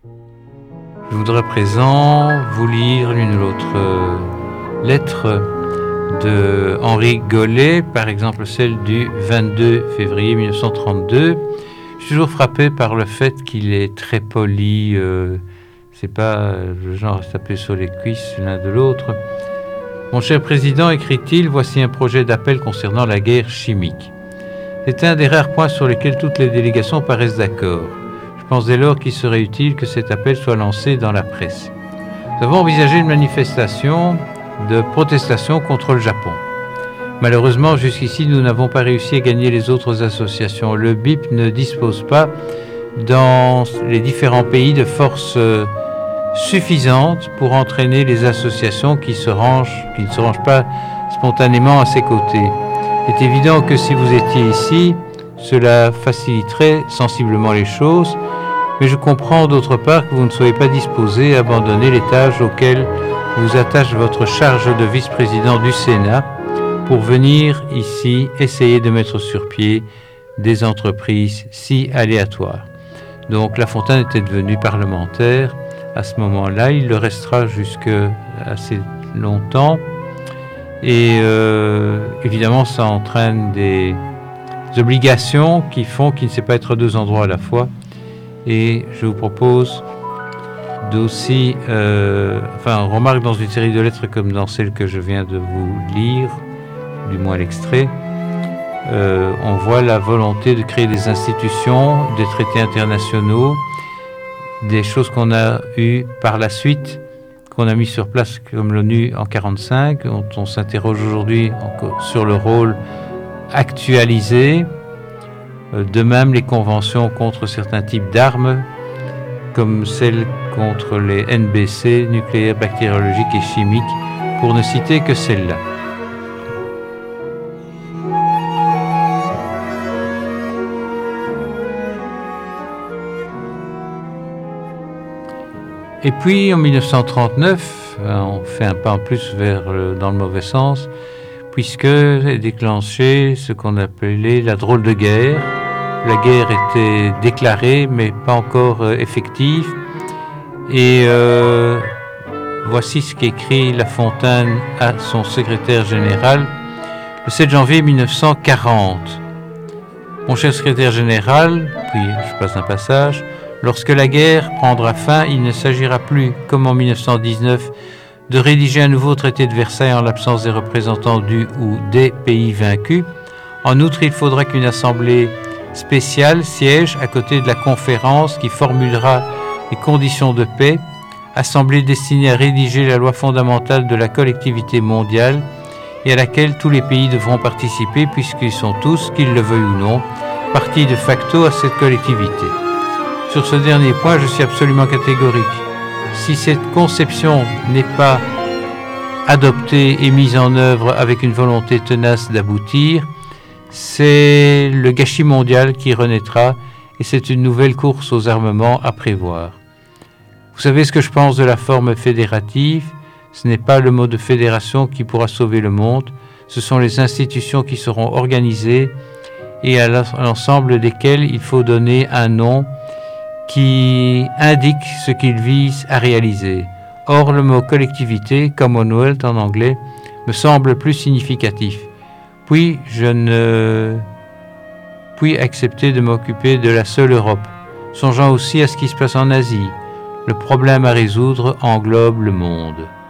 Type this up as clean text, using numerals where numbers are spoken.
Je voudrais à présent vous lire l'une ou l'autre lettre de Henri Gollet, par exemple celle du 22 février 1932. Je suis toujours frappé par le fait qu'il est très poli, c'est pas le genre à se taper sur les cuisses l'un de l'autre. Mon cher président, écrit-il, voici un projet d'appel concernant la guerre chimique. C'est un des rares points sur lesquels toutes les délégations paraissent d'accord. Je pense dès lors qu'il serait utile que cet appel soit lancé dans la presse. Nous avons envisagé une manifestation de protestation contre le Japon. Malheureusement, jusqu'ici, nous n'avons pas réussi à gagner les autres associations. Le BIP ne dispose pas dans les différents pays de forces suffisantes pour entraîner les associations qui ne se rangent pas spontanément à ses côtés. Il est évident que si vous étiez ici, cela faciliterait sensiblement les choses, mais je comprends d'autre part que vous ne soyez pas disposé à abandonner les tâches auxquelles vous attache votre charge de vice-président du Sénat pour venir ici essayer de mettre sur pied des entreprises si aléatoires. Donc La Fontaine était devenu parlementaire à ce moment-là, il le restera jusqu'à assez longtemps et évidemment ça entraîne des obligations qui font qu'il ne sait pas être à deux endroits à la fois et je vous propose d'aussi, on remarque dans une série de lettres comme dans celle que je viens de vous lire, du moins l'extrait, on voit la volonté de créer des institutions, des traités internationaux, des choses qu'on a eues par la suite, qu'on a mis sur place comme l'ONU en 1945, dont on s'interroge aujourd'hui sur le rôle actualisé, de même les conventions contre certains types d'armes, comme celle contre les NBC, nucléaires, bactériologiques et chimiques, pour ne citer que celle-là. Et puis en 1939, on fait un pas en plus dans le mauvais sens, puisque est déclenché ce qu'on appelait la drôle de guerre. La guerre était déclarée, mais pas encore effective. Et voici ce qu'écrit La Fontaine à son secrétaire général le 7 janvier 1940. Mon cher secrétaire général, puis je passe un passage, lorsque la guerre prendra fin, il ne s'agira plus, comme en 1919, de rédiger un nouveau traité de Versailles en l'absence des représentants du ou des pays vaincus. En outre, il faudra qu'une assemblée spéciale siège à côté de la conférence qui formulera les conditions de paix, assemblée destinée à rédiger la loi fondamentale de la collectivité mondiale et à laquelle tous les pays devront participer puisqu'ils sont tous, qu'ils le veuillent ou non, partie de facto à cette collectivité. Sur ce dernier point, je suis absolument catégorique. Si cette conception n'est pas adoptée et mise en œuvre avec une volonté tenace d'aboutir, c'est le gâchis mondial qui renaîtra et c'est une nouvelle course aux armements à prévoir. Vous savez ce que je pense de la forme fédérative ? Ce n'est pas le mot de fédération qui pourra sauver le monde, ce sont les institutions qui seront organisées et à l'ensemble desquelles il faut donner un nom qui indique ce qu'ils visent à réaliser. Or, le mot collectivité, Commonwealth en anglais, me semble plus significatif. Puis, je ne puis accepter de m'occuper de la seule Europe, songeant aussi à ce qui se passe en Asie. Le problème à résoudre englobe le monde.